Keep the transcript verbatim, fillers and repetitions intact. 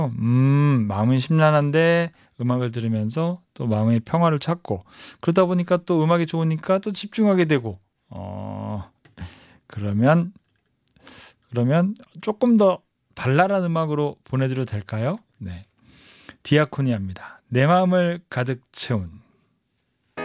음, 마음은 심란한데 음악을 들으면서 또 마음의 평화를 찾고 그러다 보니까 또 음악이 좋으니까 또 집중하게 되고 어, 그러면 그러면 조금 더 발랄한 음악으로 보내드려도 될까요? 네. 디아코니아입니다. 내 마음을 가득 채운